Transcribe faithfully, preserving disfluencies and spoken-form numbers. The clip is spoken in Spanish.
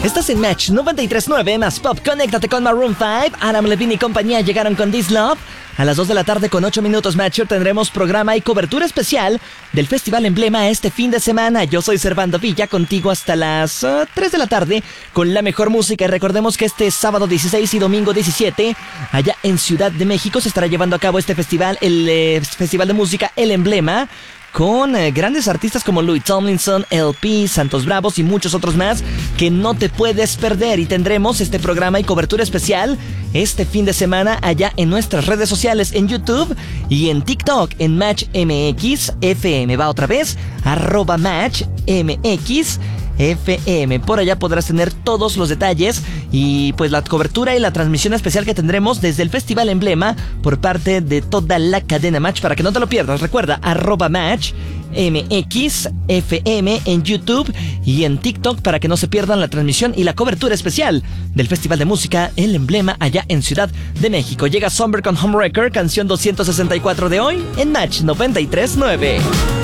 Estás en Match noventa y tres punto nueve más Pop. Conéctate con Maroon cinco. Adam Levine y compañía llegaron con This Love. A las dos de la tarde con ocho minutos, Matcher, tendremos programa y cobertura especial del Festival Emblema este fin de semana. Yo soy Servando Villa, contigo hasta las uh, tres de la tarde con la mejor música. Y recordemos que este sábado dieciséis y domingo diecisiete, allá en Ciudad de México, se estará llevando a cabo este festival, el eh, Festival de Música El Emblema, con eh, grandes artistas como Louis Tomlinson, L P, Santos Bravos y muchos otros más que no te puedes perder. Y tendremos este programa y cobertura especial este fin de semana allá en nuestras redes sociales, en YouTube y en TikTok, en Match M X F M. Va otra vez, arroba Match M X F M. Por allá podrás tener todos los detalles y pues la cobertura y la transmisión especial que tendremos desde el Festival Emblema por parte de toda la cadena Match, para que no te lo pierdas. Recuerda, arroba Match M X F M en YouTube y en TikTok para que no se pierdan la transmisión y la cobertura especial del Festival de Música El Emblema allá en Ciudad de México. Llega Somber con Homewrecker, canción doscientos sesenta y cuatro de hoy en Match noventa y tres punto nueve.